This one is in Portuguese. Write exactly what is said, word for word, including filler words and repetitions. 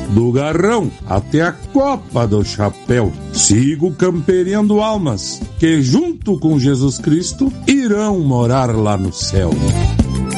do Garrão até a Copa do Chapéu. Sigo camperiando almas que, junto com Jesus Cristo, irão morar lá no céu.